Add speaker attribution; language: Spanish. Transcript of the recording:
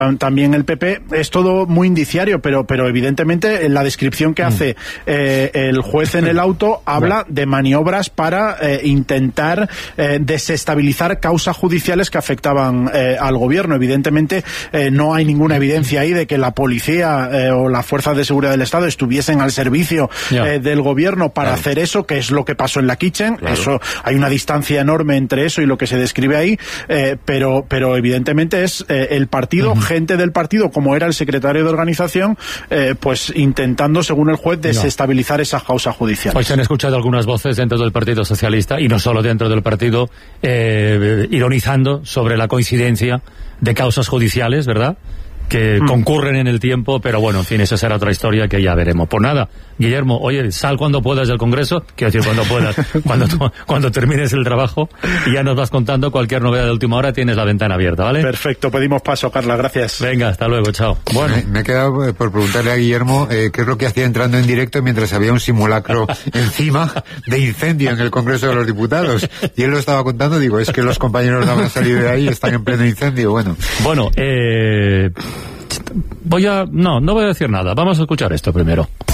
Speaker 1: también el PP, es todo muy indiciario, pero evidentemente en la descripción que hace el juez en el auto habla de maniobras para intentar desestabilizar causas judiciales que afectaban al gobierno. Evidentemente no hay ninguna evidencia ahí de que la policía o las fuerzas de seguridad del Estado estuviesen al servicio del gobierno para hacer eso, que es lo que pasó en la Kitchen. Eso, hay una distancia enorme entre eso y lo que se describe ahí, pero evidentemente es el partido, gente del partido, como era el secretario de organización, pues intentando, según el juez, desestabilizar esas causas judiciales.
Speaker 2: Hoy se han escuchado algunas voces dentro del Partido Socialista, y no solo dentro del partido, ironizando sobre la coincidencia de causas judiciales, ¿verdad?, que concurren en el tiempo, pero bueno, en fin, esa será otra historia que ya veremos. Pues nada, Guillermo, oye, sal cuando puedas del Congreso, quiero decir cuando puedas, cuando termines el trabajo, y ya nos vas contando cualquier novedad de última hora, tienes la ventana abierta, ¿vale?
Speaker 1: Perfecto, pedimos paso, Carla, gracias.
Speaker 2: Venga, hasta luego, chao.
Speaker 3: Bueno, me he quedado por preguntarle a Guillermo qué es lo que hacía entrando en directo mientras había un simulacro encima de incendio en el Congreso de los Diputados, y él lo estaba contando, digo, es que los compañeros no han salido de ahí y están en pleno incendio. Bueno,
Speaker 2: no voy a decir nada, vamos a escuchar esto primero.